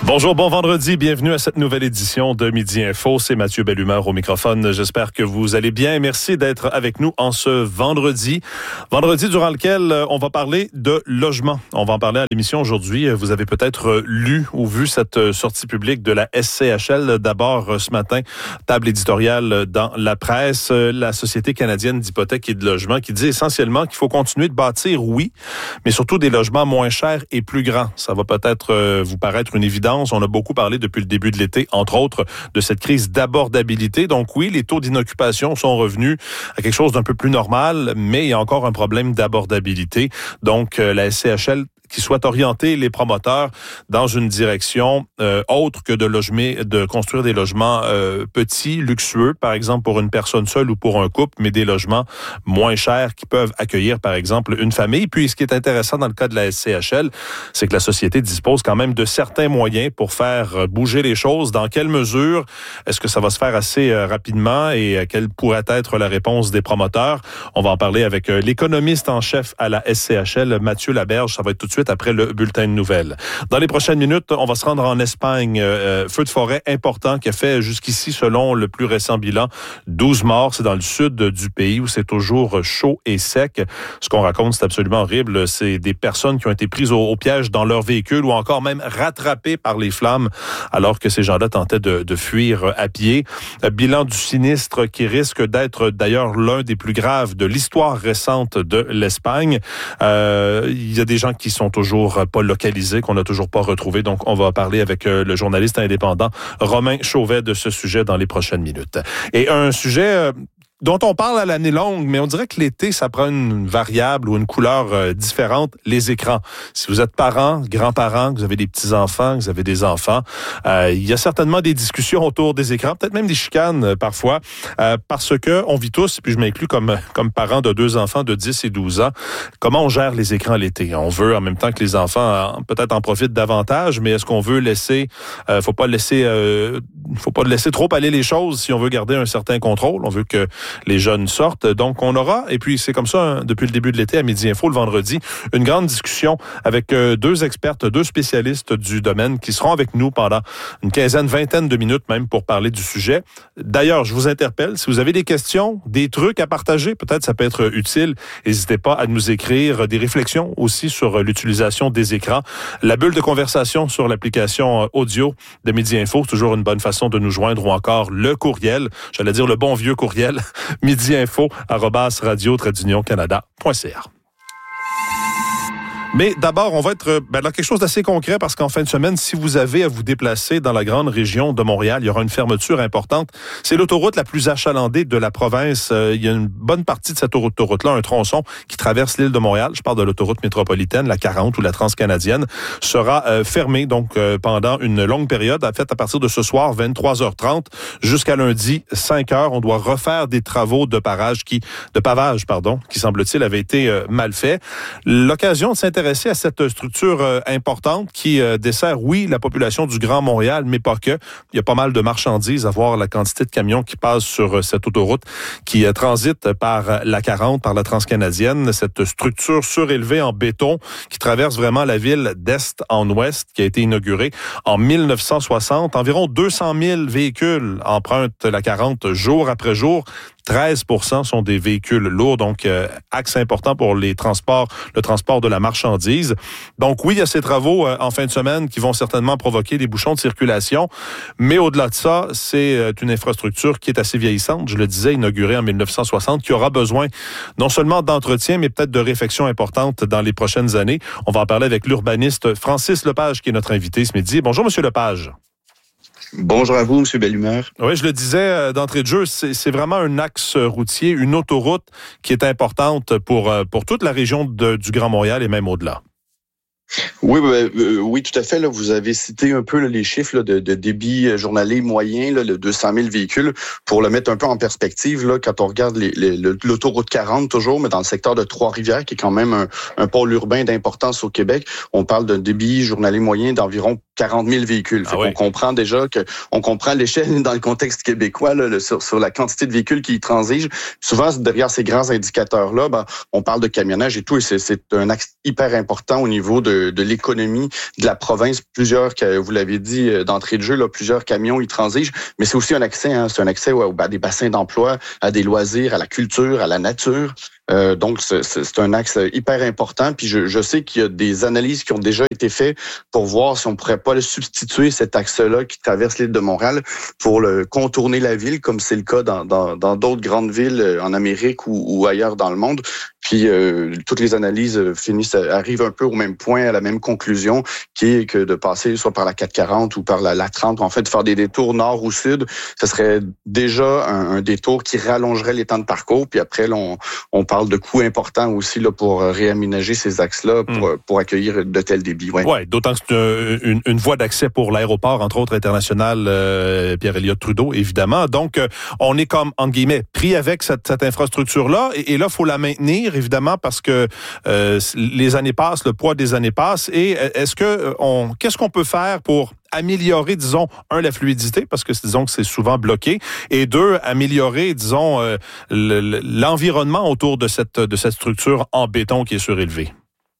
Bonjour, bon vendredi, bienvenue à cette nouvelle édition de Midi Info. C'est Mathieu Bellumeur au microphone. J'espère que vous allez bien. Merci d'être avec nous en ce vendredi. Vendredi durant lequel on va parler de logement. On va en parler à l'émission aujourd'hui. Vous avez peut-être lu ou vu cette sortie publique de la SCHL. D'abord, ce matin, table éditoriale dans la presse, la Société canadienne d'hypothèques et de logement qui dit essentiellement qu'il faut continuer de bâtir, oui, mais surtout des logements moins chers et plus grands. Ça va peut-être vous paraître une évidence. On a beaucoup parlé depuis le début de l'été, entre autres, de cette crise d'abordabilité. Donc oui, les taux d'inoccupation sont revenus à quelque chose d'un peu plus normal, mais il y a encore un problème d'abordabilité. Donc la SCHL qui souhaite orienter les promoteurs dans une direction autre que de construire des logements petits, luxueux, par exemple pour une personne seule ou pour un couple, mais des logements moins chers qui peuvent accueillir, par exemple, une famille. Puis, ce qui est intéressant dans le cas de la SCHL, c'est que la société dispose quand même de certains moyens pour faire bouger les choses. Dans quelle mesure est-ce que ça va se faire assez rapidement et quelle pourrait être la réponse des promoteurs? On va en parler avec l'économiste en chef à la SCHL, Mathieu Laberge. Ça va être tout de suite après le bulletin de nouvelles. Dans les prochaines minutes, on va se rendre en Espagne. Feu de forêt important qui a fait jusqu'ici, selon le plus récent bilan, 12 morts. C'est dans le sud du pays où c'est toujours chaud et sec. Ce qu'on raconte, c'est absolument horrible. C'est des personnes qui ont été prises au piège dans leur véhicule ou encore même rattrapées par les flammes alors que ces gens-là tentaient de fuir à pied. Bilan du sinistre qui risque d'être d'ailleurs l'un des plus graves de l'histoire récente de l'Espagne. Il y a des gens qui sont toujours pas localisés, qu'on n'a toujours pas retrouvés. Donc, on va parler avec le journaliste indépendant Romain Chauvet de ce sujet dans les prochaines minutes. Et un sujet dont on parle à l'année longue, mais on dirait que l'été, ça prend une variable ou une couleur différente, les écrans. Si vous êtes parents, grands-parents, que vous avez des petits-enfants, que vous avez des enfants, il y a certainement des discussions autour des écrans, peut-être même des chicanes parfois, parce que on vit tous, puis je m'inclus comme parent de 2 enfants de 10 et 12 ans, comment on gère les écrans l'été? On veut en même temps que les enfants peut-être en profitent davantage, mais est-ce qu'on veut laisser, faut pas laisser trop aller les choses si on veut garder un certain contrôle. On veut que les jeunes sortent. Donc, on aura, et puis c'est comme ça, depuis le début de l'été à Midi Info, le vendredi, une grande discussion avec 2 expertes, 2 spécialistes du domaine qui seront avec nous pendant une vingtaine de minutes même pour parler du sujet. D'ailleurs, je vous interpelle, si vous avez des questions, des trucs à partager, peut-être ça peut être utile, n'hésitez pas à nous écrire des réflexions aussi sur l'utilisation des écrans. La bulle de conversation sur l'application audio de Midi Info, c'est toujours une bonne façon de nous joindre, ou encore le courriel, j'allais dire le bon vieux courriel, midiinfo@radio-canada.ca. Mais d'abord, on va être dans quelque chose d'assez concret parce qu'en fin de semaine, si vous avez à vous déplacer dans la grande région de Montréal, il y aura une fermeture importante. C'est l'autoroute la plus achalandée de la province. Il y a une bonne partie de cette autoroute-là, un tronçon qui traverse l'île de Montréal. Je parle de l'autoroute métropolitaine, la 40 ou la transcanadienne, sera fermée donc pendant une longue période. En fait, à partir de ce soir, 23h30 jusqu'à lundi, 5h, on doit refaire des travaux de pavage qui semble-t-il avaient été mal faits. L'occasion de s'intéresser à cette structure importante qui dessert, oui, la population du Grand Montréal, mais pas que. Il y a pas mal de marchandises à voir la quantité de camions qui passent sur cette autoroute qui transite par la 40, par la transcanadienne. Cette structure surélevée en béton qui traverse vraiment la ville d'est en ouest, qui a été inaugurée en 1960. Environ 200 000 véhicules empruntent la 40 jour après jour. 13% sont des véhicules lourds, donc axe important pour le transport de la marchandise. Donc oui, il y a ces travaux en fin de semaine qui vont certainement provoquer des bouchons de circulation, mais au-delà de ça, c'est une infrastructure qui est assez vieillissante, je le disais, inaugurée en 1960, qui aura besoin non seulement d'entretien, mais peut-être de réflexion importante dans les prochaines années. On va en parler avec l'urbaniste Francis Lepage, qui est notre invité ce midi. Bonjour, Monsieur Lepage. Bonjour à vous, M. Bellumeur. Oui, je le disais d'entrée de jeu, c'est vraiment un axe routier, une autoroute qui est importante pour toute la région du Grand Montréal et même au-delà. Oui, tout à fait. Là, vous avez cité un peu les chiffres de débit journalier moyen, le 200 000 véhicules, pour le mettre un peu en perspective. Là, quand on regarde l'autoroute 40 toujours, mais dans le secteur de Trois-Rivières, qui est quand même un pôle urbain d'importance au Québec, on parle d'un débit journalier moyen d'environ 40 000 véhicules. On comprend déjà on comprend l'échelle dans le contexte québécois là, sur la quantité de véhicules qui y transigent. Souvent, derrière ces grands indicateurs-là, on parle de camionnage et tout, et c'est un axe hyper important au niveau de l'économie de la province. Plusieurs, vous l'avez dit d'entrée de jeu, là, plusieurs camions y transigent, mais c'est aussi un accès, c'est un accès à des bassins d'emploi, à des loisirs, à la culture, à la nature. Donc, c'est un axe hyper important. Puis je sais qu'il y a des analyses qui ont déjà été faites pour voir si on pourrait pas le substituer, cet axe-là qui traverse l'île de Montréal, pour le contourner la ville, comme c'est le cas dans d'autres grandes villes en Amérique ou ailleurs dans le monde. Puis toutes les analyses arrivent un peu au même point, à la même conclusion, qui est que de passer soit par la 440 ou par la 30, en fait, de faire des détours nord ou sud, ce serait déjà un détour qui rallongerait les temps de parcours. Puis après, là, on parle de coûts importants aussi là, pour réaménager ces axes-là, pour accueillir de tels débits. Ouais, d'autant que c'est une voie d'accès pour l'aéroport, entre autres international, Pierre-Éliott Trudeau, évidemment. Donc, on est comme, entre guillemets, pris avec cette infrastructure-là. Et là, il faut la maintenir, évidemment, parce que les années passent, le poids des années passe. Et qu'est-ce qu'on peut faire pour améliorer, disons, la fluidité, parce que disons que c'est souvent bloqué, et deux, améliorer, disons, l'environnement autour de cette structure en béton qui est surélevée?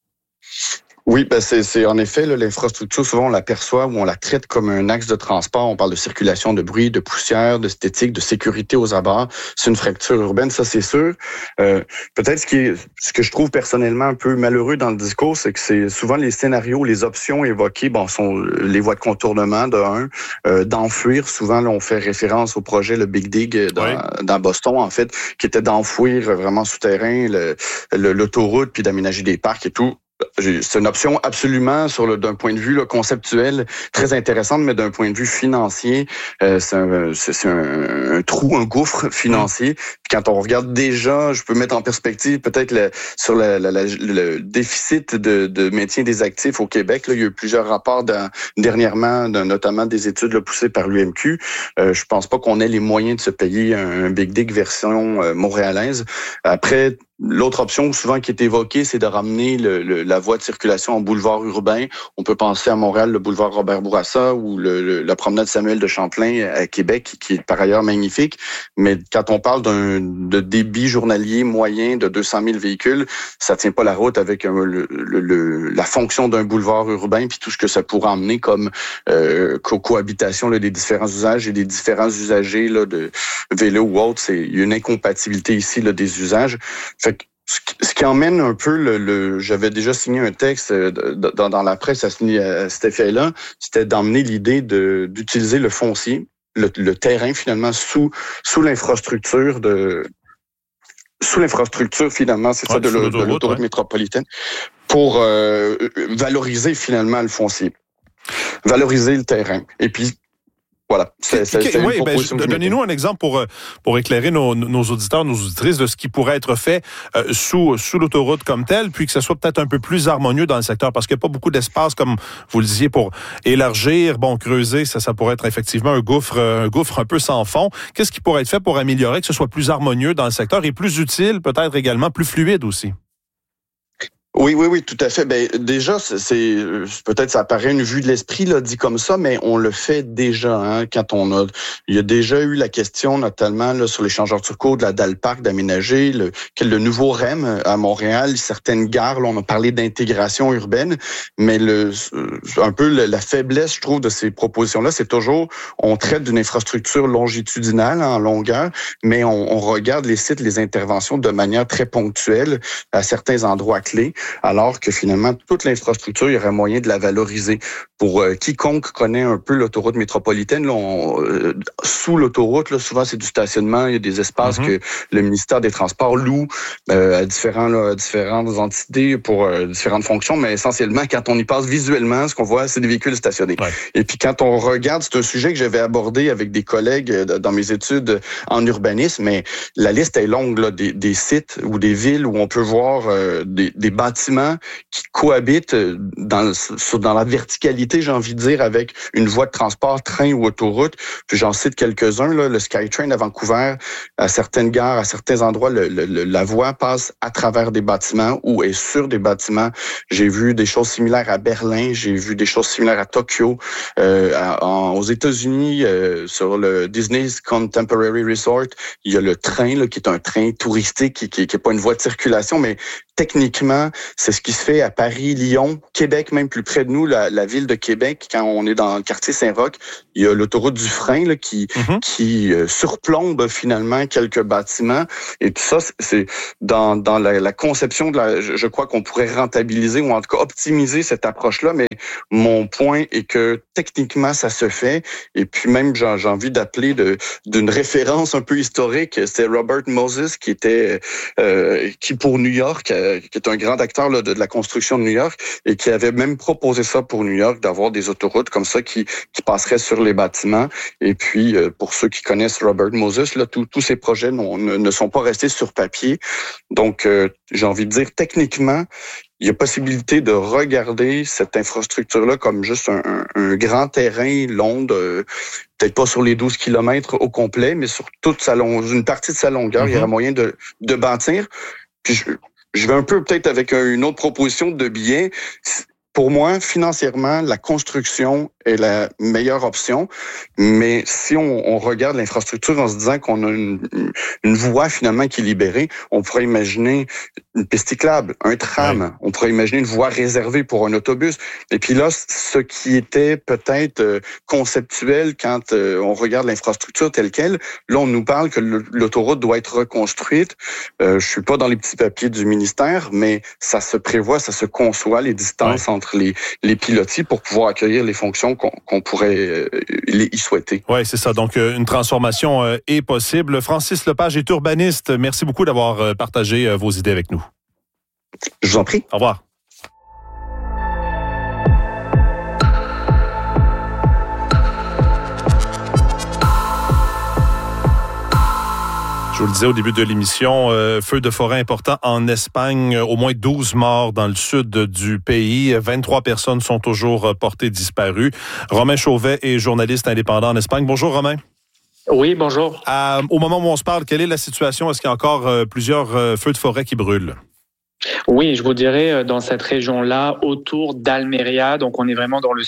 Oui, c'est en effet là, l'infrastructure, souvent on l'aperçoit ou on la traite comme un axe de transport. On parle de circulation, de bruit, de poussière, d'esthétique, de sécurité aux abords. C'est une fracture urbaine, ça c'est sûr. Peut-être ce que je trouve personnellement un peu malheureux dans le discours, c'est que c'est souvent les scénarios, les options évoquées, sont les voies de contournement d'enfouir. Souvent là, on fait référence au projet le Big Dig dans Boston en fait, qui était d'enfouir vraiment souterrain l'autoroute puis d'aménager des parcs et tout. C'est une option absolument d'un point de vue là, conceptuel très intéressante, mais d'un point de vue financier, c'est un trou, un gouffre financier. Puis quand on regarde déjà, je peux mettre en perspective peut-être sur le déficit de maintien des actifs au Québec. Là, il y a eu plusieurs rapports dernièrement, notamment des études là, poussées par l'UMQ. Je pense pas qu'on ait les moyens de se payer un Big Dig version montréalaise. Après, l'autre option souvent qui est évoquée, c'est de ramener la voie de circulation en boulevard urbain. On peut penser à Montréal, le boulevard Robert-Bourassa ou la promenade Samuel de Champlain à Québec, qui est par ailleurs magnifique. Mais quand on parle de débit journalier moyen de 200 000 véhicules, ça tient pas la route avec la fonction d'un boulevard urbain puis tout ce que ça pourrait emmener comme cohabitation là, des différents usages et des différents usagers là, de vélo ou autre. Il y a une incompatibilité ici là, des usages. Fait que ce qui emmène un peu j'avais déjà signé un texte dans la presse à cet effet-là, c'était d'emmener l'idée d'utiliser le foncier, le terrain finalement sous l'infrastructure finalement, c'est ça, de l'autoroute métropolitaine, pour valoriser finalement le foncier, valoriser le terrain. Et puis voilà. Donnez-nous un exemple pour éclairer nos auditeurs, nos auditrices de ce qui pourrait être fait sous l'autoroute comme telle, puis que ce soit peut-être un peu plus harmonieux dans le secteur, parce qu'il n'y a pas beaucoup d'espace, comme vous le disiez, pour élargir, creuser, ça pourrait être effectivement un gouffre un peu sans fond. Qu'est-ce qui pourrait être fait pour améliorer, que ce soit plus harmonieux dans le secteur et plus utile, peut-être également plus fluide aussi? Oui, tout à fait. Déjà, c'est peut-être ça paraît une vue de l'esprit là dit comme ça, mais on le fait déjà. Quand il y a déjà eu la question, notamment là sur l'échangeur turco de la Dalparc d'aménager le nouveau REM à Montréal, certaines gares. Là, on a parlé d'intégration urbaine, mais un peu la faiblesse, je trouve, de ces propositions-là, c'est toujours on traite d'une infrastructure longitudinale en longueur, mais on regarde les sites, les interventions de manière très ponctuelle à certains endroits clés. Alors que finalement, toute l'infrastructure, il y aurait moyen de la valoriser. Pour quiconque connaît un peu l'autoroute métropolitaine, là, sous l'autoroute, là, souvent c'est du stationnement, il y a des espaces que le ministère des Transports loue à différentes entités pour différentes fonctions, mais essentiellement, quand on y passe visuellement, ce qu'on voit, c'est des véhicules stationnés. Ouais. Et puis quand on regarde, c'est un sujet que j'avais abordé avec des collègues dans mes études en urbanisme, mais la liste est longue là, des sites ou des villes où on peut voir des bâtiments bâtiments qui cohabitent dans la verticalité, j'ai envie de dire, avec une voie de transport, train ou autoroute. Puis j'en cite quelques-uns, là, le SkyTrain à Vancouver, à certaines gares, à certains endroits, la voie passe à travers des bâtiments ou est sur des bâtiments. J'ai vu des choses similaires à Berlin, j'ai vu des choses similaires à Tokyo, aux États-Unis, sur le Disney's Contemporary Resort, il y a le train là, qui est un train touristique qui est pas une voie de circulation, mais techniquement, c'est ce qui se fait à Paris, Lyon, Québec, même plus près de nous, la ville de Québec, quand on est dans le quartier Saint-Roch, il y a l'autoroute du frein là, qui surplombe finalement quelques bâtiments. Et tout ça, c'est dans la conception je crois qu'on pourrait rentabiliser ou en tout cas optimiser cette approche-là, mais mon point est que techniquement, ça se fait. Et puis même, j'ai envie d'appeler d'une référence un peu historique, c'est Robert Moses qui pour New York, qui est un grand acteur là, de la construction de New York et qui avait même proposé ça pour New York, d'avoir des autoroutes comme ça qui passeraient sur les bâtiments. Et puis, pour ceux qui connaissent Robert Moses, là, tous ces projets ne sont pas restés sur papier. Donc, j'ai envie de dire, techniquement, il y a possibilité de regarder cette infrastructure-là comme juste un grand terrain long peut-être pas sur les 12 kilomètres au complet, mais sur une partie de sa longueur, il y aura moyen de bâtir. Puis je vais un peu peut-être avec une autre proposition de biais. Pour moi, financièrement, la construction est la meilleure option. Mais si on regarde l'infrastructure en se disant qu'on a une voie finalement qui est libérée, on pourrait imaginer une piste cyclable, un tram. On pourrait imaginer une voie réservée pour un autobus. Et puis là, ce qui était peut-être conceptuel quand on regarde l'infrastructure telle quelle, là, on nous parle que l'autoroute doit être reconstruite. Je suis pas dans les petits papiers du ministère, mais ça se prévoit, ça se conçoit, les distances entre les pilotis pour pouvoir accueillir les fonctions qu'on pourrait y souhaiter. Oui, c'est ça. Donc, une transformation est possible. Francis Lepage est urbaniste. Merci beaucoup d'avoir partagé vos idées avec nous. Je vous en prie. Au revoir. Je vous le disais au début de l'émission, feu de forêt important en Espagne, au moins 12 morts dans le sud du pays, 23 personnes sont toujours portées disparues. Romain Chauvet est journaliste indépendant en Espagne. Bonjour Romain. Oui, bonjour. Au moment où on se parle, quelle est la situation? Est-ce qu'il y a encore plusieurs feux de forêt qui brûlent? Oui, je vous dirais dans cette région-là, autour d'Almeria, donc on est vraiment dans le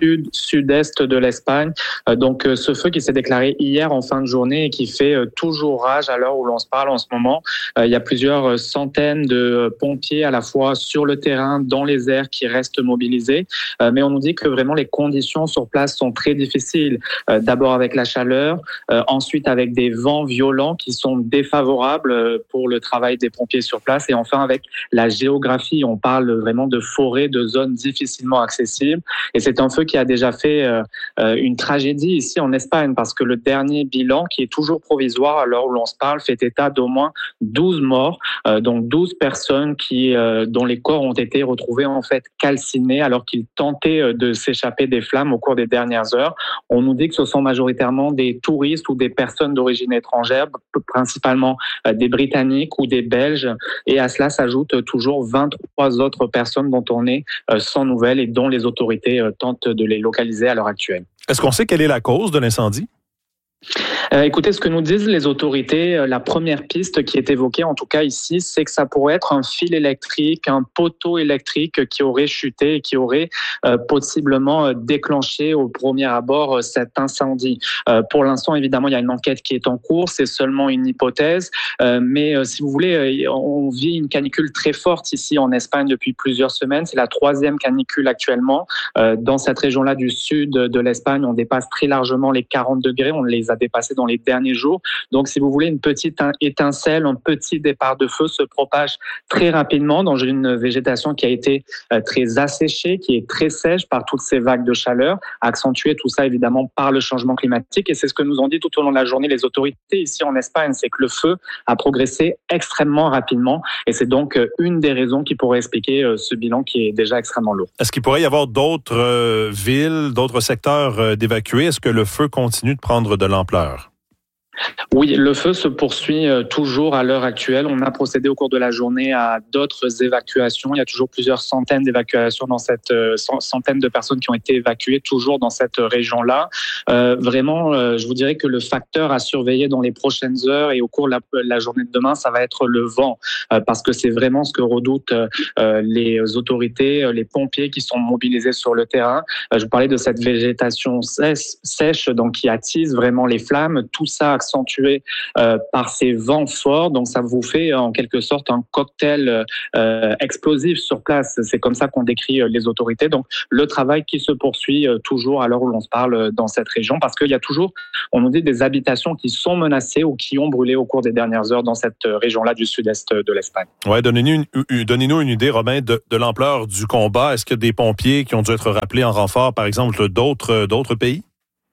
sud-est de l'Espagne. Donc ce feu qui s'est déclaré hier en fin de journée et qui fait toujours rage à l'heure où l'on se parle en ce moment. Il y a plusieurs centaines de pompiers à la fois sur le terrain, dans les airs, qui restent mobilisés. Mais on nous dit que vraiment les conditions sur place sont très difficiles. D'abord avec la chaleur, ensuite avec des vents violents qui sont défavorables pour le travail des pompiers sur place, et enfin avec la géographie. On parle vraiment de forêts, de zones difficilement accessibles. Et c'est un feu qui a déjà fait une tragédie ici en Espagne, parce que le dernier bilan, qui est toujours provisoire à l'heure où l'on se parle, fait état d'au moins 12 morts, donc 12 personnes dont les corps ont été retrouvés en fait calcinés alors qu'ils tentaient de s'échapper des flammes au cours des dernières heures. On nous dit que ce sont majoritairement des touristes ou des personnes d'origine étrangère, principalement des Britanniques ou des Belges. Et à cela s'ajoute toujours 23 autres personnes dont on est sans nouvelles et dont les autorités tentent de les localiser à l'heure actuelle. Est-ce qu'on sait quelle est la cause de l'incendie? Écoutez, ce que nous disent les autorités, la première piste qui est évoquée, en tout cas ici, c'est que ça pourrait être un fil électrique, un poteau électrique qui aurait chuté et qui aurait possiblement déclenché au premier abord cet incendie. Pour l'instant, évidemment, il y a une enquête qui est en cours, c'est seulement une hypothèse, mais si vous voulez, on vit une canicule très forte ici en Espagne depuis plusieurs semaines. C'est la 3e canicule actuellement. Dans cette région-là du sud de l'Espagne, on dépasse très largement les 40 degrés, on les a dépassés dans les derniers jours. Donc, si vous voulez, une petite étincelle, un petit départ de feu se propage très rapidement dans une végétation qui a été très asséchée, qui est très sèche par toutes ces vagues de chaleur, accentuée tout ça évidemment par le changement climatique. Et c'est ce que nous ont dit tout au long de la journée les autorités ici en Espagne, c'est que le feu a progressé extrêmement rapidement. Et c'est donc une des raisons qui pourrait expliquer ce bilan qui est déjà extrêmement lourd. Est-ce qu'il pourrait y avoir d'autres villes, d'autres secteurs d'évacuer? Est-ce que le feu continue de prendre de l'ampleur? Oui, le feu se poursuit toujours à l'heure actuelle. On a procédé au cours de la journée à d'autres évacuations. Il y a toujours plusieurs centaines d'évacuations dans cette centaines de personnes qui ont été évacuées toujours dans cette région-là. Vraiment, je vous dirais que le facteur à surveiller dans les prochaines heures et au cours de la journée de demain, ça va être le vent, parce que c'est vraiment ce que redoutent les autorités, les pompiers qui sont mobilisés sur le terrain. Je vous parlais de cette végétation sèche, donc qui attise vraiment les flammes. Tout ça accentué par ces vents forts. Donc, ça vous fait en quelque sorte un cocktail explosif sur place. C'est comme ça qu'on décrit les autorités. Donc, le travail qui se poursuit toujours à l'heure où l'on se parle dans cette région, parce qu'il y a toujours, on nous dit, des habitations qui sont menacées ou qui ont brûlé au cours des dernières heures dans cette région-là du sud-est de l'Espagne. Ouais, donnez-nous une idée, Romain, de l'ampleur du combat. Est-ce qu'il y a des pompiers qui ont dû être rappelés en renfort, par exemple, d'autres pays?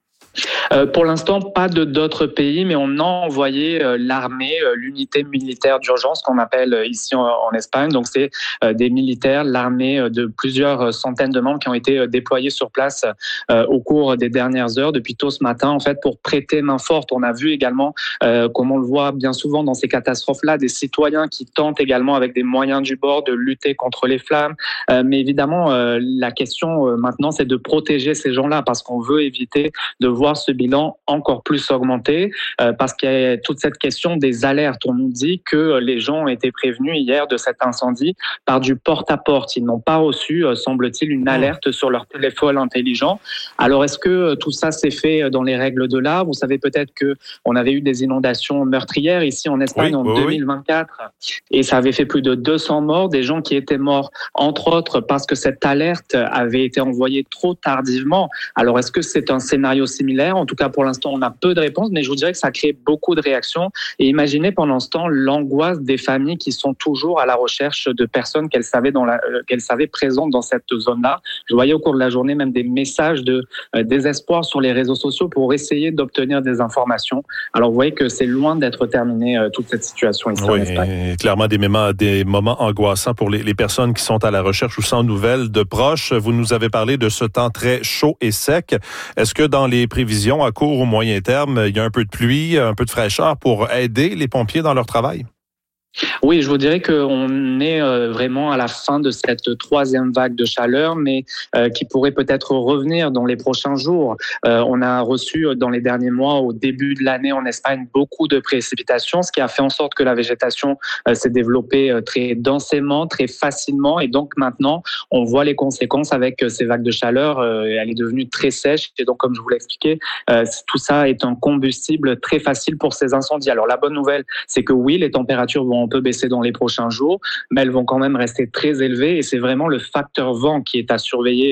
Pour l'instant, pas d'autres pays, mais on a envoyé l'armée, l'unité militaire d'urgence qu'on appelle ici en Espagne. Donc, c'est des militaires, l'armée de plusieurs centaines de membres qui ont été déployés sur place au cours des dernières heures, depuis tôt ce matin, en fait, pour prêter main forte. On a vu également, comme on le voit bien souvent dans ces catastrophes-là, des citoyens qui tentent également avec des moyens du bord de lutter contre les flammes. Mais évidemment, la question maintenant, c'est de protéger ces gens-là, parce qu'on veut éviter de voir ce bilan encore plus augmenté, parce qu'il y a toute cette question des alertes. On nous dit que les gens ont été prévenus hier de cet incendie par du porte-à-porte. Ils n'ont pas reçu, semble-t-il, une alerte sur leur téléphone intelligent. Alors, est-ce que tout ça s'est fait dans les règles de l'art? Vous savez peut-être qu'on avait eu des inondations meurtrières ici en Espagne en 2024, et ça avait fait plus de 200 morts, des gens qui étaient morts, entre autres, parce que cette alerte avait été envoyée trop tardivement. Alors, est-ce que c'est un scénario similaire? En tout cas, pour l'instant, on a peu de réponses, mais je vous dirais que ça crée beaucoup de réactions. Et imaginez pendant ce temps l'angoisse des familles qui sont toujours à la recherche de personnes qu'elles savaient présentes dans cette zone-là. Je voyais au cours de la journée même des messages de désespoir sur les réseaux sociaux pour essayer d'obtenir des informations. Alors, vous voyez que c'est loin d'être terminé toute cette situation ici en Espagne. Clairement, des moments angoissants pour les personnes qui sont à la recherche ou sans nouvelles de proches. Vous nous avez parlé de ce temps très chaud et sec. Est-ce que dans les prévisions à court ou moyen terme, il y a un peu de pluie, un peu de fraîcheur pour aider les pompiers dans leur travail? Oui, je vous dirais qu'on est vraiment à la fin de cette troisième vague de chaleur, mais qui pourrait peut-être revenir dans les prochains jours. On a reçu dans les derniers mois, au début de l'année en Espagne, beaucoup de précipitations, ce qui a fait en sorte que la végétation s'est développée très densément, très facilement. Et donc maintenant, on voit les conséquences avec ces vagues de chaleur. Elle est devenue très sèche. Et donc, comme je vous l'ai expliqué, tout ça est un combustible très facile pour ces incendies. Alors, la bonne nouvelle, c'est que oui, les températures vont un peu baisser dans les prochains jours, mais elles vont quand même rester très élevées, et c'est vraiment le facteur vent qui est à surveiller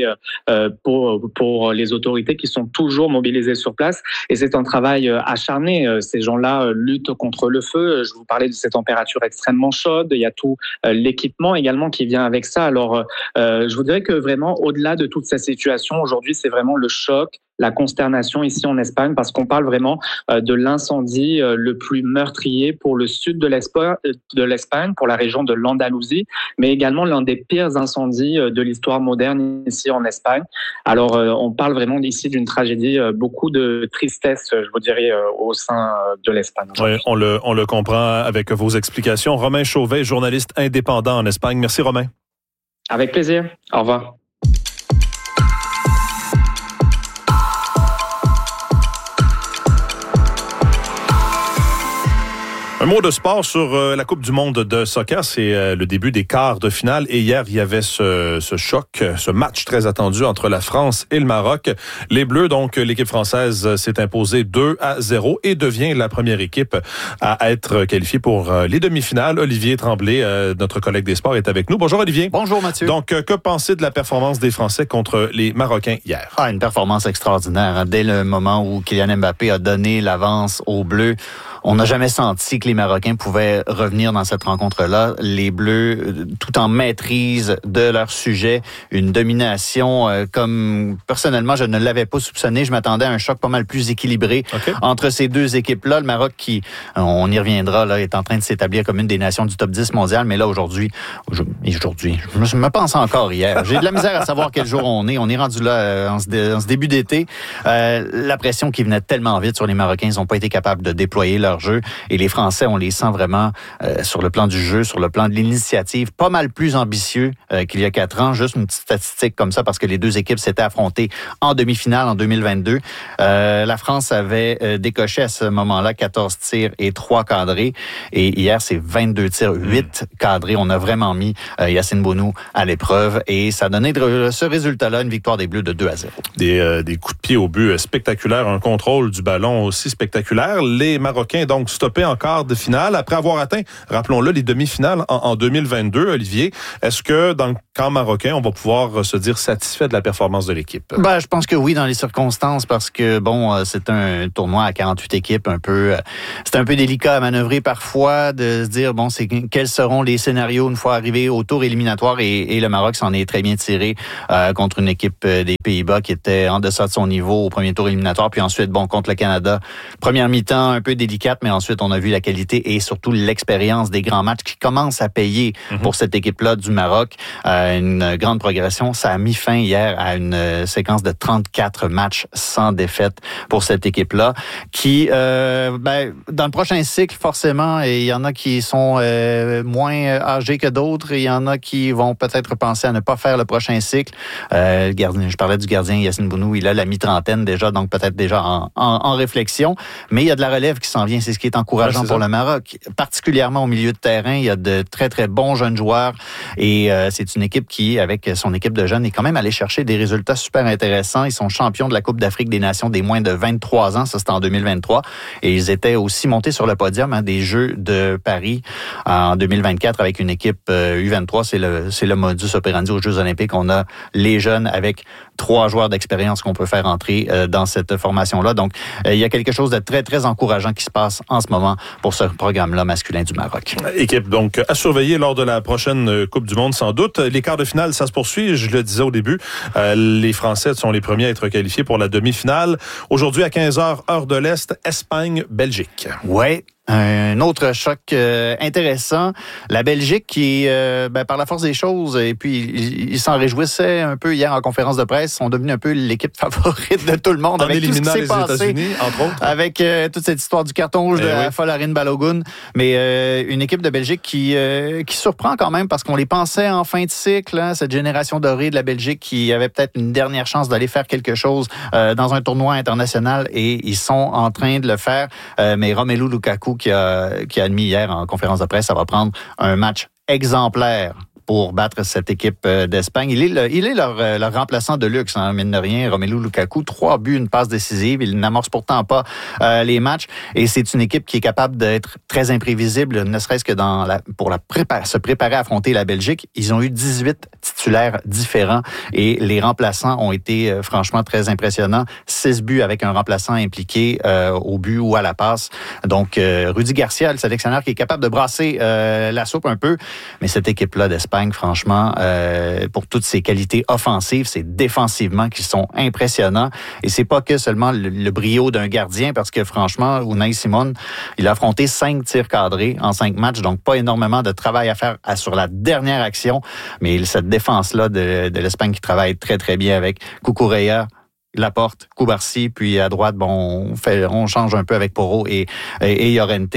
pour les autorités qui sont toujours mobilisées sur place. Et c'est un travail acharné. Ces gens-là luttent contre le feu. Je vous parlais de ces températures extrêmement chaudes. Il y a tout l'équipement également qui vient avec ça. Alors, je vous dirais que vraiment, au-delà de toute cette situation, aujourd'hui, c'est vraiment le choc, la consternation ici en Espagne, parce qu'on parle vraiment de l'incendie le plus meurtrier pour le sud de l'Espagne, pour la région de l'Andalousie, mais également l'un des pires incendies de l'histoire moderne ici en Espagne. Alors, on parle vraiment ici d'une tragédie, beaucoup de tristesse, je vous dirais, au sein de l'Espagne. Oui, on le comprend avec vos explications. Romain Chauvet, journaliste indépendant en Espagne. Merci, Romain. Avec plaisir. Au revoir. Un mot de sport sur la Coupe du monde de soccer. C'est le début des quarts de finale. Et hier, il y avait ce choc, ce match très attendu entre la France et le Maroc. Les Bleus, donc l'équipe française, s'est imposée 2-0 et devient la première équipe à être qualifiée pour les demi-finales. Olivier Tremblay, notre collègue des sports, est avec nous. Bonjour Olivier. Bonjour Mathieu. Donc, que penser de la performance des Français contre les Marocains hier? Une performance extraordinaire. Dès le moment où Kylian Mbappé a donné l'avance aux Bleus, On n'a jamais senti que les Marocains pouvaient revenir dans cette rencontre-là. Les Bleus, tout en maîtrise de leur sujet, une domination comme personnellement je ne l'avais pas soupçonné. Je m'attendais à un choc pas mal plus équilibré entre ces deux équipes-là. Le Maroc qui, on y reviendra, là, est en train de s'établir comme une des nations du top 10 mondial, mais là aujourd'hui, je me pense encore hier. J'ai de la misère à savoir quel jour on est. On est rendu là en ce début d'été. La pression qui venait tellement vite sur les Marocains, ils n'ont pas été capables de déployer leur jeu. Et les Français, on les sent vraiment sur le plan du jeu, sur le plan de l'initiative, pas mal plus ambitieux qu'il y a 4 ans. Juste une petite statistique comme ça, parce que les deux équipes s'étaient affrontées en demi-finale en 2022. La France avait décoché à ce moment-là 14 tirs et 3 cadrés. Et hier, c'est 22 tirs, 8 cadrés. On a vraiment mis Yacine Bounou à l'épreuve. Et ça a donné ce résultat-là, une victoire des Bleus de 2-0. Des coups de pied au but spectaculaires, un contrôle du ballon aussi spectaculaire. Les Marocains, donc, stoppés en quart de finale après avoir atteint, rappelons-le, les demi-finales en 2022. Olivier, est-ce que dans le camp marocain, on va pouvoir se dire satisfait de la performance de l'équipe? Je pense que oui, dans les circonstances, parce que, c'est un tournoi à 48 équipes, c'est un peu délicat à manœuvrer parfois, de se dire, quels seront les scénarios une fois arrivé au tour éliminatoire, et le Maroc s'en est très bien tiré contre une équipe des Pays-Bas qui était en deçà de son niveau au premier tour éliminatoire, puis ensuite, contre le Canada, première mi-temps un peu délicate, mais ensuite, on a vu la qualité et surtout l'expérience des grands matchs qui commencent à payer pour cette équipe-là du Maroc. Une grande progression. Ça a mis fin hier à une séquence de 34 matchs sans défaite pour cette équipe-là, qui, dans le prochain cycle, forcément, il y en a qui sont moins âgés que d'autres, et il y en a qui vont peut-être penser à ne pas faire le prochain cycle. Je parlais du gardien Yacine Bounou, il a la mi-trentaine déjà, donc peut-être déjà en réflexion, mais il y a de la relève qui s'en vient, c'est ce qui est encourageant pour le Maroc, particulièrement au milieu de terrain. Il y a de très, très bons jeunes joueurs, et c'est une équipe qui, avec son équipe de jeunes, est quand même allée chercher des résultats super intéressants. Ils sont champions de la Coupe d'Afrique des Nations des moins de 23 ans, ça c'était en 2023, et ils étaient aussi montés sur le podium des Jeux de Paris en 2024 avec une équipe U23. C'est le modus operandi aux Jeux olympiques. On a les jeunes avec 3 joueurs d'expérience qu'on peut faire entrer dans cette formation-là. Donc, il y a quelque chose de très, très encourageant qui se passe en ce moment pour ce programme-là masculin du Maroc. Équipe donc à surveiller lors de la prochaine Coupe du Monde, sans doute. Les quarts de finale, ça se poursuit. Je le disais au début, les Français sont les premiers à être qualifiés pour la demi-finale. Aujourd'hui, à 15h, heure de l'Est, Espagne-Belgique. Ouais. Un autre choc intéressant, la Belgique qui, par la force des choses, et puis ils s'en réjouissaient un peu hier en conférence de presse, sont devenus un peu l'équipe favorite de tout le monde, avec tout ce qui s'est passé, États-Unis, entre autres, avec toute cette histoire du carton rouge de Folarin Balogun, mais une équipe de Belgique qui surprend quand même, parce qu'on les pensait en fin de cycle, cette génération dorée de la Belgique qui avait peut-être une dernière chance d'aller faire quelque chose dans un tournoi international, et ils sont en train de le faire, mais Romelu Lukaku qui a admis hier en conférence de presse, ça va prendre un match exemplaire pour battre cette équipe d'Espagne. Il est leur remplaçant de luxe, mine de rien, Romelu Lukaku. 3 buts, une passe décisive. Il n'amorce pourtant pas les matchs. Et c'est une équipe qui est capable d'être très imprévisible, ne serait-ce que pour se préparer à affronter la Belgique. Ils ont eu 18 titulaires différents et les remplaçants ont été franchement très impressionnants. 6 buts avec un remplaçant impliqué au but ou à la passe. Donc, Rudy Garcia, le sélectionneur, qui est capable de brasser la soupe un peu. Mais cette équipe-là d'Espagne, franchement, pour toutes ses qualités offensives, c'est défensivement qui sont impressionnants. Et c'est pas que seulement le brio d'un gardien, parce que franchement, Unai Simon, il a affronté 5 tirs cadrés en 5 matchs, donc pas énormément de travail à faire sur la dernière action. Mais cette défense-là de l'Espagne qui travaille très, très bien avec Cucurella, Laporte, Koubarsi, puis à droite, on change un peu avec Porro et Llorente,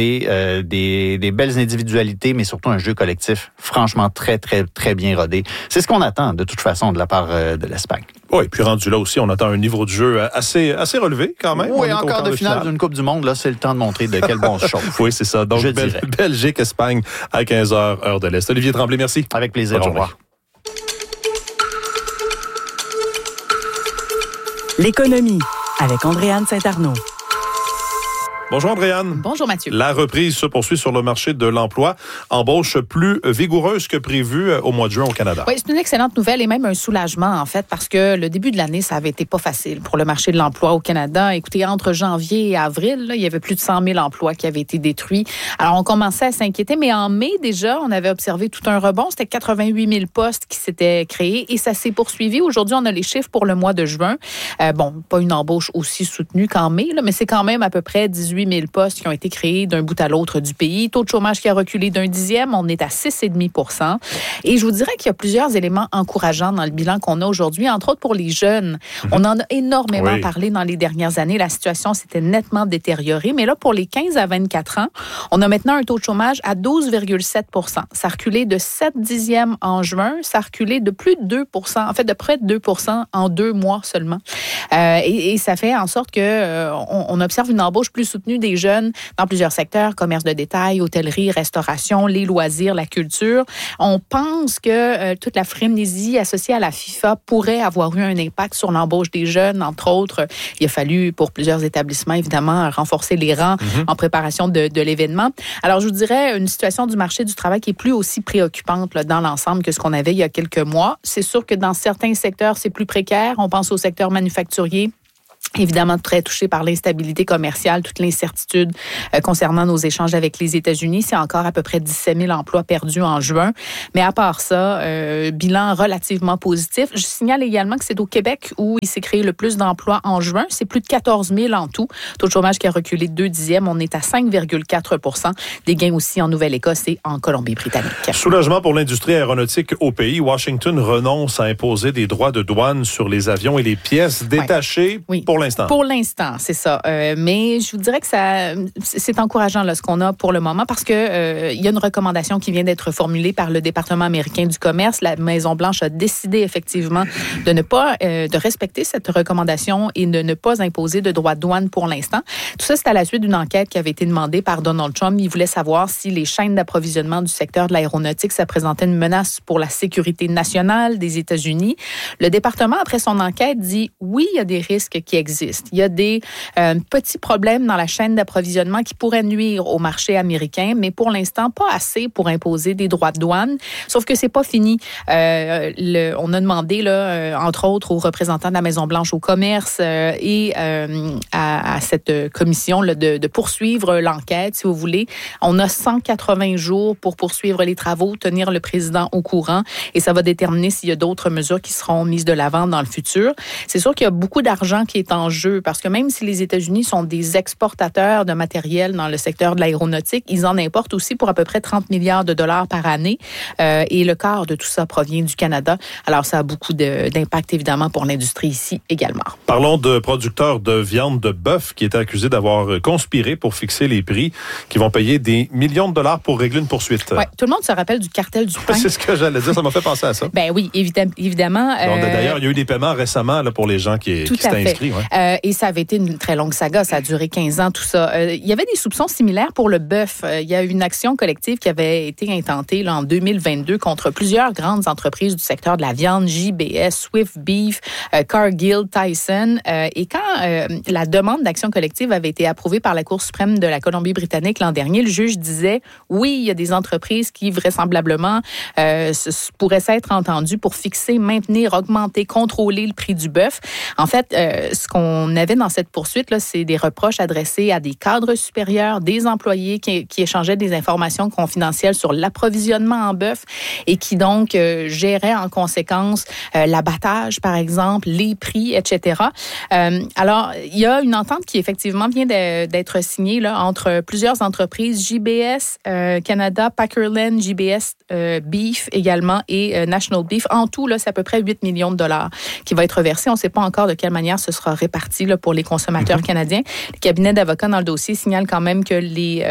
des belles individualités, mais surtout un jeu collectif franchement très, très, très bien rodé. C'est ce qu'on attend de toute façon de la part de l'Espagne. Oui, puis rendu là aussi, on attend un niveau de jeu assez relevé quand même. Oui, encore de finale d'une Coupe du Monde, là, c'est le temps de montrer de quel bon se chauffe. Oui, c'est ça. Donc, Belgique, Espagne à 15h, heure de l'Est. Olivier Tremblay, merci. Avec plaisir, au revoir. L'économie avec Andréanne Saint-Arnaud. Bonjour Andréane. Bonjour Mathieu. La reprise se poursuit sur le marché de l'emploi. Embauche plus vigoureuse que prévu au mois de juin au Canada. Oui, c'est une excellente nouvelle et même un soulagement en fait parce que le début de l'année, ça avait été pas facile pour le marché de l'emploi au Canada. Écoutez, entre janvier et avril, là, il y avait plus de 100 000 emplois qui avaient été détruits. Alors, on commençait à s'inquiéter, mais en mai déjà, on avait observé tout un rebond. C'était 88 000 postes qui s'étaient créés et ça s'est poursuivi. Aujourd'hui, on a les chiffres pour le mois de juin. Bon, pas une embauche aussi soutenue qu'en mai, là, mais c'est quand même à peu près 18 000 postes qui ont été créés d'un bout à l'autre du pays. Taux de chômage qui a reculé d'1 dixième. On est à 6,5 %. Et je vous dirais qu'il y a plusieurs éléments encourageants dans le bilan qu'on a aujourd'hui, entre autres pour les jeunes. On en a énormément parlé dans les dernières années. La situation s'était nettement détériorée. Mais là, pour les 15 à 24 ans, on a maintenant un taux de chômage à 12,7 %. Ça a reculé de 7 dixièmes en juin. Ça a reculé de plus de 2 %, en fait de près de 2 % en 2 mois seulement. Et ça fait en sorte que on observe une embauche plus soutenue des jeunes dans plusieurs secteurs, commerce de détail, hôtellerie, restauration, les loisirs, la culture. On pense que toute la frénésie associée à la FIFA pourrait avoir eu un impact sur l'embauche des jeunes. Entre autres, il a fallu pour plusieurs établissements, évidemment, renforcer les rangs en préparation de l'événement. Alors, je vous dirais, une situation du marché du travail qui est plus aussi préoccupante là, dans l'ensemble que ce qu'on avait il y a quelques mois. C'est sûr que dans certains secteurs, c'est plus précaire. On pense au secteur manufacturier. Évidemment, très touché par l'instabilité commerciale, toute l'incertitude concernant nos échanges avec les États-Unis. C'est encore à peu près 17 000 emplois perdus en juin. Mais à part ça, bilan relativement positif. Je signale également que c'est au Québec où il s'est créé le plus d'emplois en juin. C'est plus de 14 000 en tout. Taux de chômage qui a reculé de 2 dixièmes. On est à 5,4 %. Des gains aussi en Nouvelle-Écosse et en Colombie-Britannique. Soulagement pour l'industrie aéronautique au pays. Washington renonce à imposer des droits de douane sur les avions et les pièces détachées pour l'instant. Pour l'instant, c'est ça. Mais je vous dirais que c'est encourageant là, ce qu'on a pour le moment parce que il y a une recommandation qui vient d'être formulée par le département américain du commerce. La Maison-Blanche a décidé effectivement de ne pas de respecter cette recommandation et de ne pas imposer de droits de douane pour l'instant. Tout ça, c'est à la suite d'une enquête qui avait été demandée par Donald Trump. Il voulait savoir si les chaînes d'approvisionnement du secteur de l'aéronautique, ça présentait une menace pour la sécurité nationale des États-Unis. Le département, après son enquête, dit oui, il y a des risques qui existent. Il y a des petits problèmes dans la chaîne d'approvisionnement qui pourraient nuire au marché américain, mais pour l'instant, pas assez pour imposer des droits de douane. Sauf que c'est pas fini. On a demandé, là, entre autres, aux représentants de la Maison-Blanche au commerce et à cette commission là, de poursuivre l'enquête, si vous voulez. On a 180 jours pour poursuivre les travaux, tenir le président au courant et ça va déterminer s'il y a d'autres mesures qui seront mises de l'avant dans le futur. C'est sûr qu'il y a beaucoup d'argent qui est en jeu parce que même si les États-Unis sont des exportateurs de matériel dans le secteur de l'aéronautique, ils en importent aussi pour à peu près 30 milliards de dollars par année et le quart de tout ça provient du Canada. Alors, ça a beaucoup d'impact évidemment pour l'industrie ici également. Parlons de producteurs de viande de bœuf qui étaient accusés d'avoir conspiré pour fixer les prix, qui vont payer des millions de dollars pour régler une poursuite. Oui, tout le monde se rappelle du cartel du pain. C'est ce que j'allais dire, ça m'a fait penser à ça. Ben oui, évidemment. D'ailleurs, il y a eu des paiements récemment là, pour les gens qui s'étaient inscrits. Ouais. Et ça avait été une très longue saga, ça a duré 15 ans, tout ça. Il y avait des soupçons similaires pour le bœuf. Il y a eu une action collective qui avait été intentée là, en 2022 contre plusieurs grandes entreprises du secteur de la viande, JBS, Swift Beef, Cargill, Tyson. Et quand la demande d'action collective avait été approuvée par la Cour suprême de la Colombie-Britannique l'an dernier, le juge disait, oui, il y a des entreprises qui vraisemblablement pourraient s'être entendues pour fixer, maintenir, augmenter, contrôler le prix du bœuf. En fait, ce qu'on avait dans cette poursuite, là, c'est des reproches adressés à des cadres supérieurs, des employés qui échangeaient des informations confidentielles sur l'approvisionnement en bœuf et qui donc géraient en conséquence l'abattage, par exemple, les prix, etc. Alors, il y a une entente qui effectivement vient d'être signée là, entre plusieurs entreprises, JBS Canada, Packerland, JBS Beef également et National Beef. En tout, là, c'est à peu près 8 millions de dollars qui va être versé. On ne sait pas encore de quelle manière ce sera réparti là, pour les consommateurs canadiens. Le cabinet d'avocats dans le dossier signale quand même que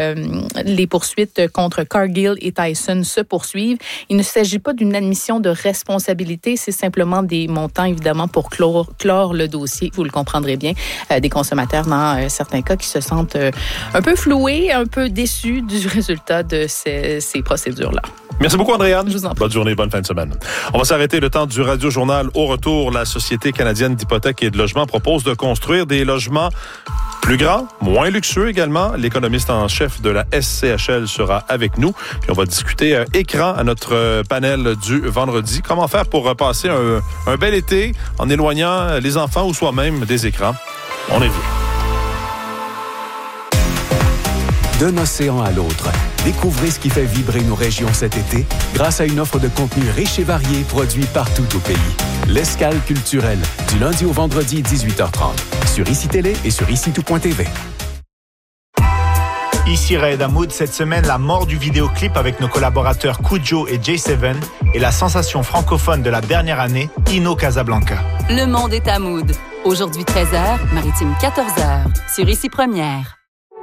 les poursuites contre Cargill et Tyson se poursuivent. Il ne s'agit pas d'une admission de responsabilité, c'est simplement des montants, évidemment, pour clore le dossier. Vous le comprendrez bien, des consommateurs, dans certains cas, qui se sentent un peu floués, un peu déçus du résultat de ces procédures-là. Merci beaucoup, Andréane. Je vous en prie. Bonne journée, bonne fin de semaine. On va s'arrêter le temps du Radio-Journal. Au retour, la Société canadienne d'hypothèques et de logement propose de de construire des logements plus grands, moins luxueux également. L'économiste en chef de la SCHL sera avec nous. Puis on va discuter écran à notre panel du vendredi. Comment faire pour passer un bel été en éloignant les enfants ou soi-même des écrans? On est bien. D'un océan à l'autre, découvrez ce qui fait vibrer nos régions cet été grâce à une offre de contenu riche et varié produit partout au pays. L'Escale culturelle, du lundi au vendredi 18h30, sur ICI Télé et sur ICI2.tv. Ici Raed Hamoud, cette semaine, la mort du vidéoclip avec nos collaborateurs Kujo et J7 et la sensation francophone de la dernière année, Ino Casablanca. Le monde est Hamoud. Aujourd'hui 13h, Maritime 14h, sur ICI Première.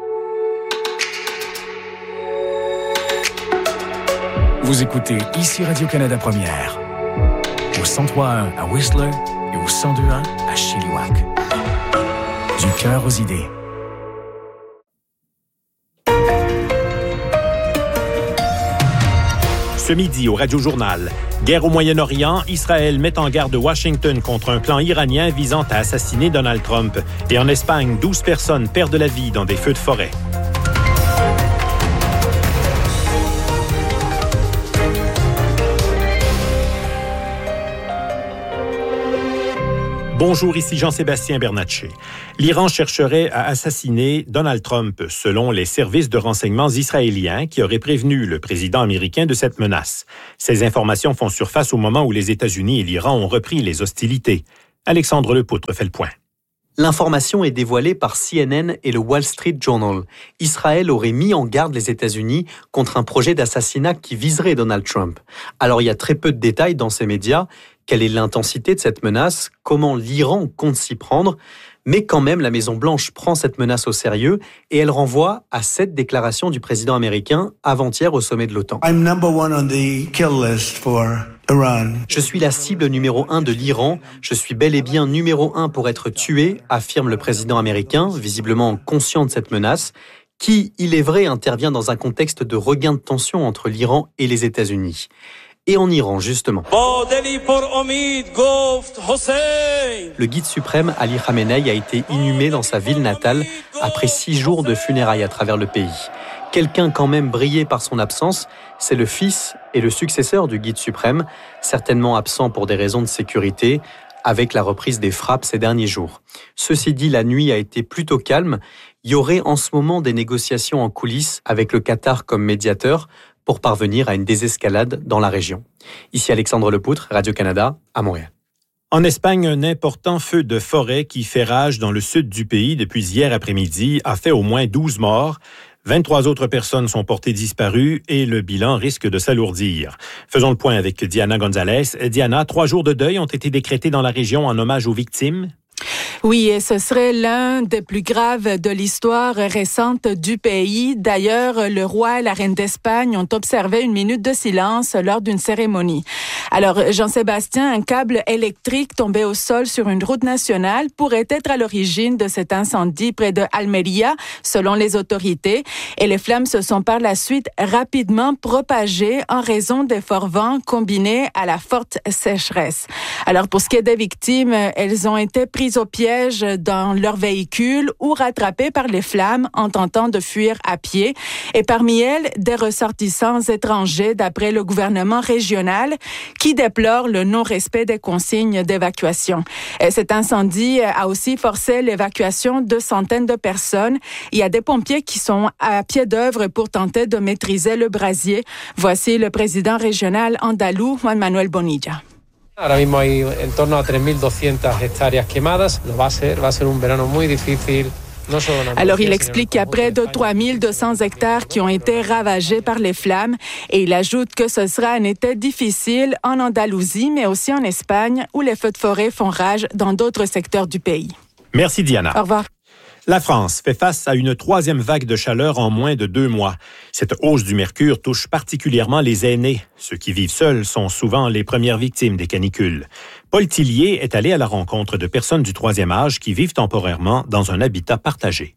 Vous écoutez ICI Radio-Canada Première, au 103.1 à Whistler et au 102.1 à Chilliwack. Du cœur aux idées. Ce midi, au Radio-Journal, guerre au Moyen-Orient, Israël met en garde Washington contre un plan iranien visant à assassiner Donald Trump. Et en Espagne, 12 personnes perdent la vie dans des feux de forêt. Bonjour, ici Jean-Sébastien Bernatchez. L'Iran chercherait à assassiner Donald Trump, selon les services de renseignements israéliens qui auraient prévenu le président américain de cette menace. Ces informations font surface au moment où les États-Unis et l'Iran ont repris les hostilités. Alexandre Lepoutre fait le point. L'information est dévoilée par CNN et le Wall Street Journal. Israël aurait mis en garde les États-Unis contre un projet d'assassinat qui viserait Donald Trump. Alors il y a très peu de détails dans ces médias. Quelle est l'intensité de cette menace? Comment l'Iran compte s'y prendre? Mais quand même, la Maison-Blanche prend cette menace au sérieux et elle renvoie à cette déclaration du président américain avant-hier au sommet de l'OTAN. Je suis la cible numéro 1 de l'Iran. Je suis bel et bien numéro 1 pour être tué, affirme le président américain, visiblement conscient de cette menace, qui, il est vrai, intervient dans un contexte de regain de tension entre l'Iran et les États-Unis. Et en Iran, justement. Le guide suprême Ali Khamenei a été inhumé dans sa ville natale après 6 jours de funérailles à travers le pays. Quelqu'un quand même brillé par son absence, c'est le fils et le successeur du guide suprême, certainement absent pour des raisons de sécurité, avec la reprise des frappes ces derniers jours. Ceci dit, la nuit a été plutôt calme. Il y aurait en ce moment des négociations en coulisses avec le Qatar comme médiateur pour parvenir à une désescalade dans la région. Ici Alexandre Lepoutre, Radio-Canada, à Montréal. En Espagne, un important feu de forêt qui fait rage dans le sud du pays depuis hier après-midi a fait au moins 12 morts. 23 autres personnes sont portées disparues et le bilan risque de s'alourdir. Faisons le point avec Diana Gonzalez. Diana, 3 jours de deuil ont été décrétés dans la région en hommage aux victimes. Oui, et ce serait l'un des plus graves de l'histoire récente du pays. D'ailleurs, le roi et la reine d'Espagne ont observé une minute de silence lors d'une cérémonie. Alors, Jean-Sébastien, un câble électrique tombé au sol sur une route nationale pourrait être à l'origine de cet incendie près de Almería, selon les autorités. Et les flammes se sont par la suite rapidement propagées en raison des forts vents combinés à la forte sécheresse. Alors, pour ce qui est des victimes, elles ont été prises au piège dans leur véhicule ou rattrapées par les flammes en tentant de fuir à pied. Et parmi elles, des ressortissants étrangers, d'après le gouvernement régional, qui déplore le non-respect des consignes d'évacuation. Et cet incendie a aussi forcé l'évacuation de centaines de personnes. Il y a des pompiers qui sont à pied d'œuvre pour tenter de maîtriser le brasier. Voici le président régional andalou, Juan Manuel Bonilla. Ahora mismo hay en torno a 3.200 hectáreas quemadas. Va a ser un verano muy difícil. Alors, il explique qu'il y a près de 3200 hectares qui ont été ravagés par les flammes et il ajoute que ce sera un été difficile en Andalousie, mais aussi en Espagne, où les feux de forêt font rage dans d'autres secteurs du pays. Merci, Diana. Au revoir. La France fait face à une 3e vague de chaleur en moins de 2 mois. Cette hausse du mercure touche particulièrement les aînés. Ceux qui vivent seuls sont souvent les premières victimes des canicules. Paul Tillier est allé à la rencontre de personnes du 3e âge qui vivent temporairement dans un habitat partagé.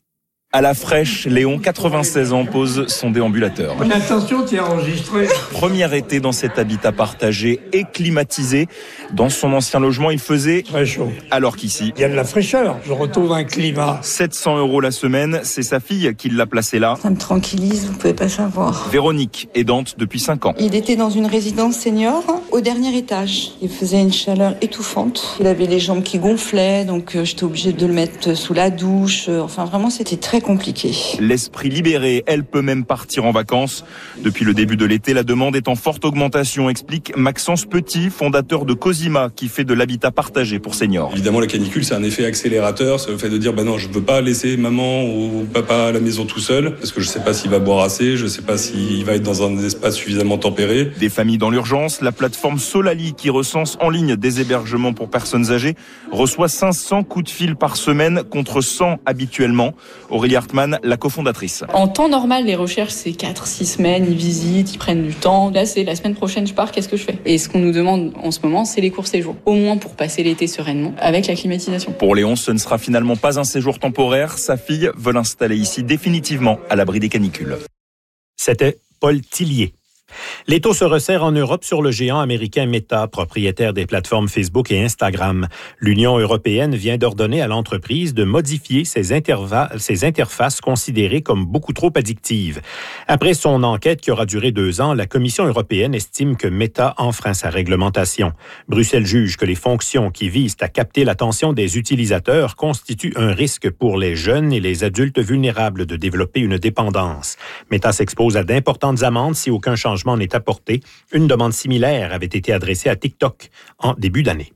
À la fraîche, Léon, 96 ans, pose son déambulateur. Attention, tu es enregistré. Premier été dans cet habitat partagé et climatisé. Dans son ancien logement, il faisait très chaud. Alors qu'ici, il y a de la fraîcheur. Je retrouve un climat. 700 € la semaine, c'est sa fille qui l'a placé là. Ça me tranquillise, vous pouvez pas savoir. Véronique, aidante depuis 5 ans. Il était dans une résidence senior au dernier étage. Il faisait une chaleur étouffante. Il avait les jambes qui gonflaient, donc j'étais obligée de le mettre sous la douche. Enfin, vraiment, c'était très compliqué. L'esprit libéré, elle peut même partir en vacances. Depuis le début de l'été, la demande est en forte augmentation, explique Maxence Petit, fondateur de Cosima, qui fait de l'habitat partagé pour seniors. Évidemment, la canicule, c'est un effet accélérateur. C'est le fait de dire, non, je ne veux pas laisser maman ou papa à la maison tout seul, parce que je ne sais pas s'il va boire assez, je ne sais pas s'il va être dans un espace suffisamment tempéré. Des familles dans l'urgence, la plateforme Solali, qui recense en ligne des hébergements pour personnes âgées, reçoit 500 coups de fil par semaine contre 100 habituellement. Aurélie Hartmann, la cofondatrice. En temps normal, les recherches, c'est 4-6 semaines, ils visitent, ils prennent du temps. Là, c'est la semaine prochaine, je pars, qu'est-ce que je fais? Et ce qu'on nous demande en ce moment, c'est les courts séjours. Au moins pour passer l'été sereinement, avec la climatisation. Pour Léon, ce ne sera finalement pas un séjour temporaire. Sa fille veut l'installer ici définitivement à l'abri des canicules. C'était Paul Tillier. Les taux se resserrent en Europe sur le géant américain Meta, propriétaire des plateformes Facebook et Instagram. L'Union européenne vient d'ordonner à l'entreprise de modifier ses interfaces considérées comme beaucoup trop addictives. Après son enquête qui aura duré 2 ans, la Commission européenne estime que Meta enfreint sa réglementation. Bruxelles juge que les fonctions qui visent à capter l'attention des utilisateurs constituent un risque pour les jeunes et les adultes vulnérables de développer une dépendance. Meta s'expose à d'importantes amendes si aucun changement n'est apporté. Une demande similaire avait été adressée à TikTok en début d'année.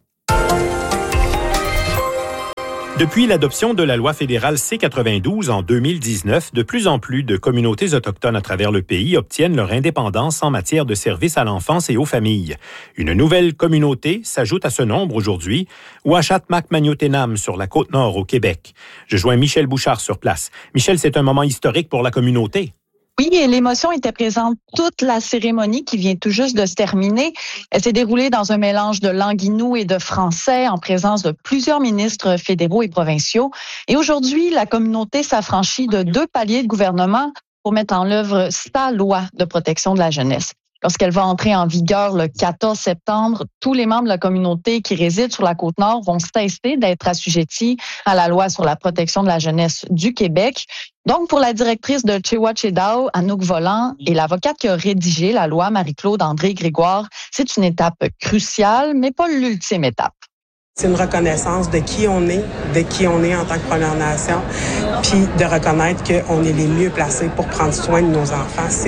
Depuis l'adoption de la loi fédérale C-92 en 2019, de plus en plus de communautés autochtones à travers le pays obtiennent leur indépendance en matière de services à l'enfance et aux familles. Une nouvelle communauté s'ajoute à ce nombre aujourd'hui, Uashat Makmaniotenam sur la Côte-Nord au Québec. Je joins Michel Bouchard sur place. Michel, c'est un moment historique pour la communauté. Oui, et l'émotion était présente toute la cérémonie qui vient tout juste de se terminer. Elle s'est déroulée dans un mélange de langue inou et de français en présence de plusieurs ministres fédéraux et provinciaux. Et aujourd'hui, la communauté s'affranchit de 2 paliers de gouvernement pour mettre en œuvre sa loi de protection de la jeunesse. Lorsqu'elle va entrer en vigueur le 14 septembre, tous les membres de la communauté qui résident sur la Côte-Nord vont cesser d'être assujettis à la loi sur la protection de la jeunesse du Québec. Donc, pour la directrice de Chewa-Chedao, Anouk Volant, et l'avocate qui a rédigé la loi, Marie-Claude André-Grégoire, c'est une étape cruciale, mais pas l'ultime étape. C'est une reconnaissance de qui on est en tant que Première Nation, puis de reconnaître qu'on est les mieux placés pour prendre soin de nos enfants. C'est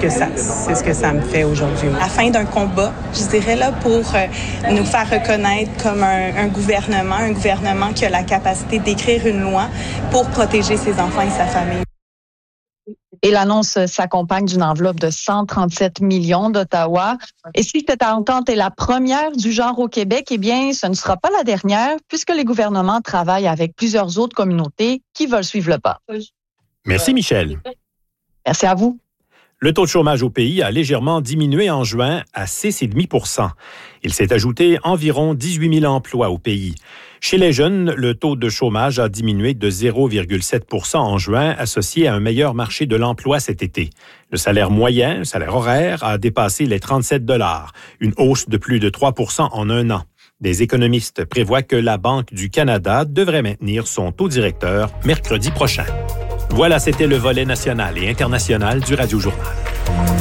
ce que ça me fait aujourd'hui. La fin d'un combat, je dirais, là, pour nous faire reconnaître comme un gouvernement qui a la capacité d'écrire une loi pour protéger ses enfants et sa famille. Et l'annonce s'accompagne d'une enveloppe de 137 millions d'Ottawa. Et si cette entente est la première du genre au Québec, eh bien, ce ne sera pas la dernière, puisque les gouvernements travaillent avec plusieurs autres communautés qui veulent suivre le pas. Merci, Michel. Merci à vous. Le taux de chômage au pays a légèrement diminué en juin à 6,5 %. Il s'est ajouté environ 18 000 emplois au pays. Chez les jeunes, le taux de chômage a diminué de 0,7 % en juin, associé à un meilleur marché de l'emploi cet été. Le salaire moyen, le salaire horaire, a dépassé les 37 $, une hausse de plus de 3 % en un an. Des économistes prévoient que la Banque du Canada devrait maintenir son taux directeur mercredi prochain. Voilà, c'était le volet national et international du Radio Journal.